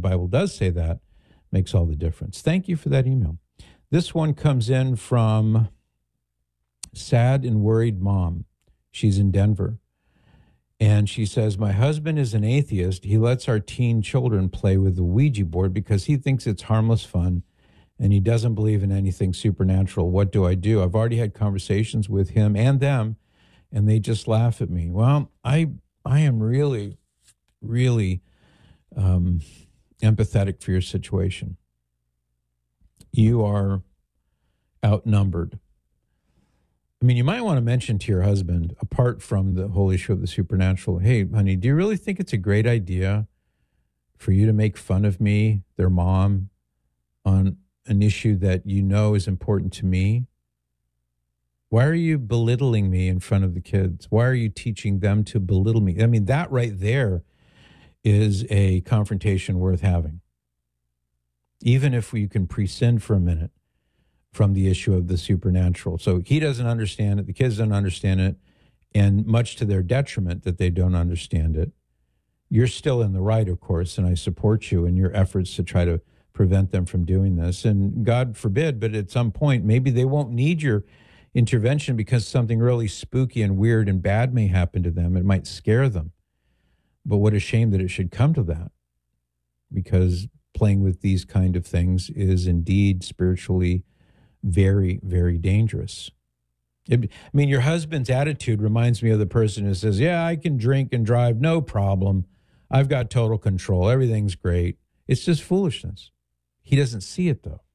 Bible does say that, makes all the difference. Thank you for that email. This one comes in from Sad and Worried Mom. She's in Denver. And she says, my husband is an atheist. He lets our teen children play with the Ouija board because he thinks it's harmless fun and he doesn't believe in anything supernatural. What do I do? I've already had conversations with him and them, and they just laugh at me. Well, I am really, really empathetic for your situation. You are outnumbered. I mean, you might want to mention to your husband, apart from the whole issue of the supernatural, hey, honey, do you really think it's a great idea for you to make fun of me, their mom, on an issue that you know is important to me? Why are you belittling me in front of the kids? Why are you teaching them to belittle me? I mean, that right there is a confrontation worth having. Even if you can prescind for a minute from the issue of the supernatural. So he doesn't understand it, the kids don't understand it, and much to their detriment that they don't understand it. You're still in the right, of course, and I support you in your efforts to try to prevent them from doing this. And God forbid, but at some point, maybe they won't need your intervention because something really spooky and weird and bad may happen to them. It might scare them. But what a shame that it should come to that, because playing with these kind of things is indeed spiritually very, very dangerous. I mean, your husband's attitude reminds me of the person who says, yeah, I can drink and drive, no problem. I've got total control. Everything's great. It's just foolishness. He doesn't see it, though.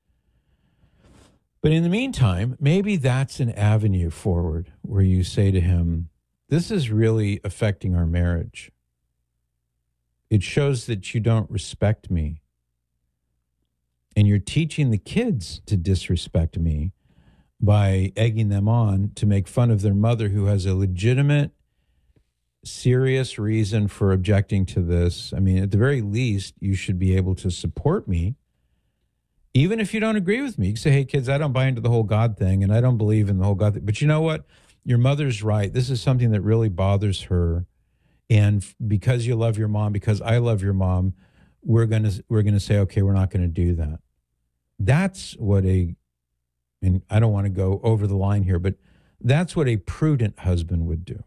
But in the meantime, maybe that's an avenue forward where you say to him, this is really affecting our marriage. It shows that you don't respect me. And you're teaching the kids to disrespect me by egging them on to make fun of their mother, who has a legitimate, serious reason for objecting to this. I mean, at the very least, you should be able to support me, even if you don't agree with me. You can say, hey, kids, I don't buy into the whole God thing, and I don't believe in the whole God thing. But you know what? Your mother's right. This is something that really bothers her. And because you love your mom, because I love your mom, we're gonna say, okay, we're not going to do that. That's what and I don't want to go over the line here, but that's what a prudent husband would do.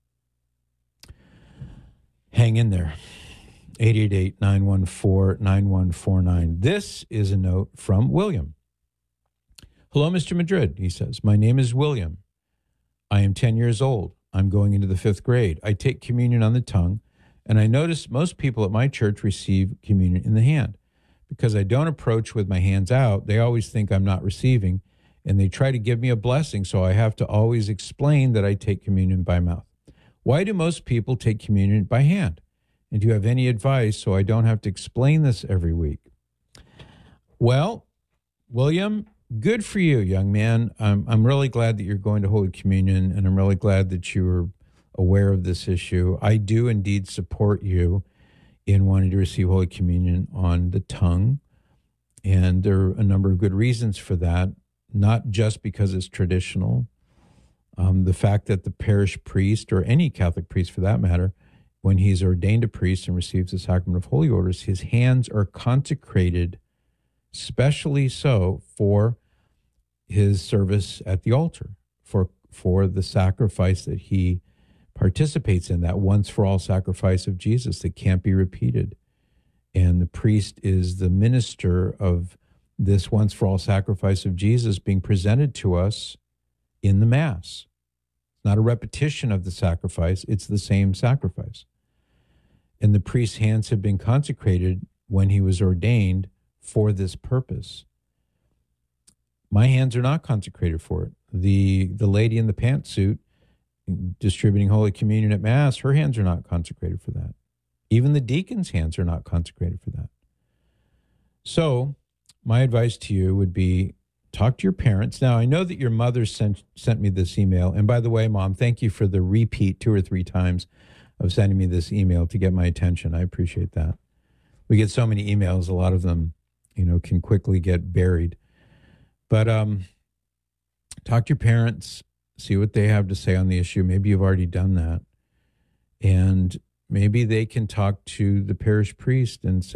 Hang in there. 888-914-9149. This is a note from William. Hello, Mr. Madrid, he says. My name is William. I am 10 years old. I'm going into the 5th grade. I take communion on the tongue, and I notice most people at my church receive communion in the hand. Because I don't approach with my hands out, they always think I'm not receiving, and they try to give me a blessing, so I have to always explain that I take communion by mouth. Why do most people take communion by hand? And do you have any advice so I don't have to explain this every week? Well, William, good for you, young man. I'm really glad that you're going to Holy Communion, and I'm really glad that you're aware of this issue. I do indeed support you in wanting to receive Holy Communion on the tongue, and there are a number of good reasons for that, not just because it's traditional. The fact that the parish priest, or any Catholic priest for that matter, when he's ordained a priest and receives the sacrament of holy orders, his hands are consecrated, specially so for his service at the altar, for the sacrifice that he participates in, that once-for-all sacrifice of Jesus that can't be repeated. And the priest is the minister of this once-for-all sacrifice of Jesus being presented to us in the Mass. It's not a repetition of the sacrifice, it's the same sacrifice. And the priest's hands have been consecrated when he was ordained for this purpose. My hands are not consecrated for it. The lady in the pantsuit distributing Holy Communion at Mass, her hands are not consecrated for that. Even the deacon's hands are not consecrated for that. So my advice to you would be, talk to your parents. Now, I know that your mother sent me this email. And by the way, Mom, thank you for the repeat 2 or 3 times of sending me this email to get my attention. I appreciate that. We get so many emails, a lot of them, can quickly get buried. But talk to your parents, see what they have to say on the issue. Maybe you've already done that. And maybe they can talk to the parish priest and say,